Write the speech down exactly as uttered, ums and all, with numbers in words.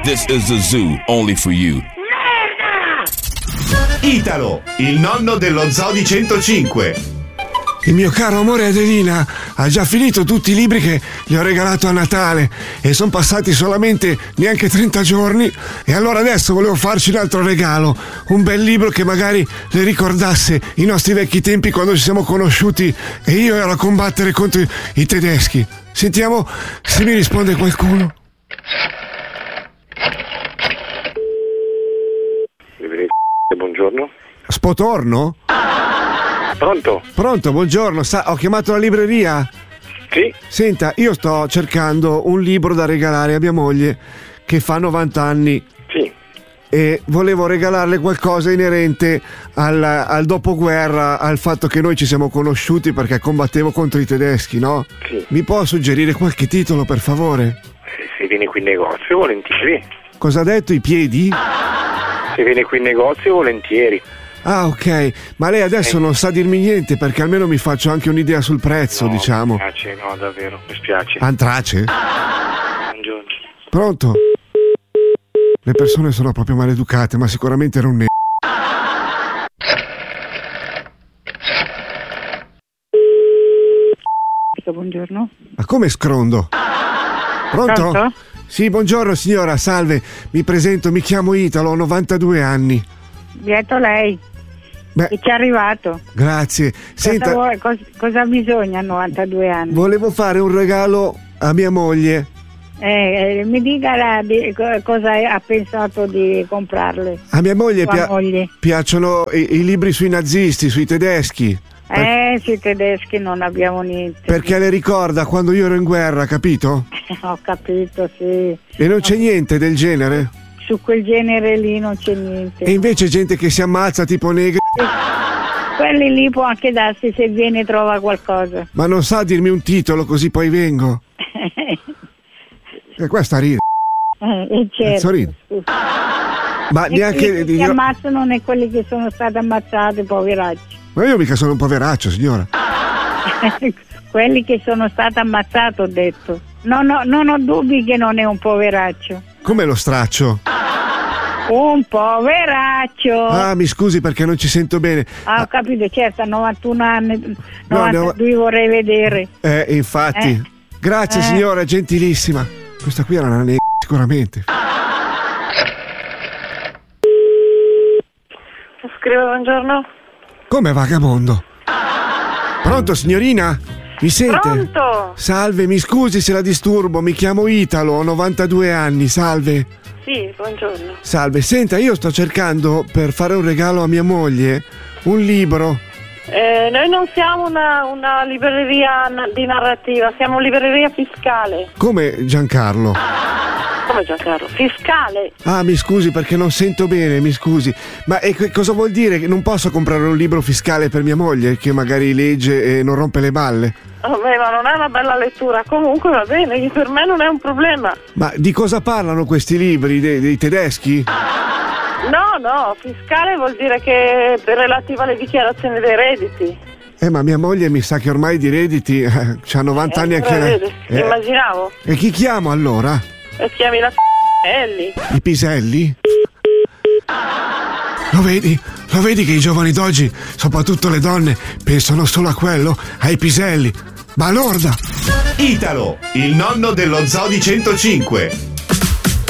This is the zoo, only for you. Italo, il nonno dello Zoo di centocinque. Il mio caro amore Adelina ha già finito tutti i libri che gli ho regalato a Natale e sono passati solamente neanche trenta giorni e allora adesso volevo farci un altro regalo, un bel libro che magari le ricordasse i nostri vecchi tempi quando ci siamo conosciuti e io ero a combattere contro i, i tedeschi. Sentiamo se mi risponde qualcuno. Buongiorno. Spotorno? Pronto? Pronto, buongiorno. Sa, ho chiamato la libreria? Sì. Senta, io sto cercando un libro da regalare a mia moglie che fa novanta anni. Sì. E volevo regalarle qualcosa inerente al, al dopoguerra, al fatto che noi ci siamo conosciuti perché combattevo contro i tedeschi, no? Sì. Mi può suggerire qualche titolo, per favore? Se viene qui in negozio, volentieri. Cosa ha detto, i piedi? Se viene qui in negozio, volentieri. Ah, ok, ma lei adesso Eh. non sa dirmi niente perché almeno mi faccio anche un'idea sul prezzo, No, diciamo. Mi spiace, no, davvero, mi spiace. Antrace? Buongiorno. Pronto? Le persone sono proprio maleducate, ma sicuramente era un ne... Buongiorno. Ma come scrondo? Pronto? Pronto? Sì, buongiorno signora, salve. Mi presento, mi chiamo Italo, ho novantadue anni. Lieto lei. Beh, Che ci è arrivato. grazie. Cosa, Senta, vuoi- cos- cosa bisogna a novantadue anni? volevo fare un regalo a mia moglie. Eh, eh, mi dica la- di- co- cosa ha pensato di comprarle. A mia moglie, Sua pia- moglie. piacciono i-, i libri sui nazisti, sui tedeschi. Per- Eh, sui tedeschi non abbiamo niente. perché le ricorda quando io ero in guerra, capito? Ho capito, sì. E non c'è niente del genere? Su quel genere lì non c'è niente. E invece gente che si ammazza tipo negri, Quelli lì può anche darsi se viene e trova qualcosa. ma non sa dirmi un titolo così poi vengo. E questa ride. Eh, e certo. Cazzo ride. scusa. Ma E neanche quelli che si io, ammazzano né quelli che sono stati ammazzati, poveracci. ma io mica sono un poveraccio, signora. Quelli che sono stati ammazzati, ho detto. Non ho, non ho dubbi che non è un poveraccio. Come lo straccio? Un poveraccio. Ah, mi scusi perché non ci sento bene. Ah, ho capito, certo, a novantuno anni, No, ne ho- novantadue vorrei vedere. Eh, infatti. Eh. Grazie Eh. signora, gentilissima. Questa qui era una ne... sicuramente. Scrivo buongiorno. Come vagabondo? Pronto signorina? Mi sente? Pronto? Salve, mi scusi se la disturbo, mi chiamo Italo, ho novantadue anni, salve. Sì, buongiorno. Salve, senta, io sto cercando per fare un regalo a mia moglie un libro. Eh, noi non siamo una, una libreria na- di narrativa, siamo libreria fiscale. Come Giancarlo? Come Giancarlo? Fiscale. Ah, mi scusi perché non sento bene, mi scusi. Ma e que- cosa vuol dire che non posso comprare un libro fiscale per mia moglie che magari legge e non rompe le balle? Vabbè, ma non è una bella lettura. Comunque va bene, che per me non è un problema. Ma di cosa parlano questi libri? Dei, dei tedeschi? No, no, fiscale vuol dire che è relativa alle dichiarazioni dei redditi. Eh, ma mia moglie mi sa che ormai di redditi eh, c'ha novanta Eh, anni anche allora lei. vedi, Eh, immaginavo. E chi chiamo allora? E chiami la f*** Ellie. I piselli? Lo vedi? Lo vedi che i giovani d'oggi, soprattutto le donne, pensano solo a quello, ai piselli. Balorda! Italo, il nonno dello Zoo di centocinque.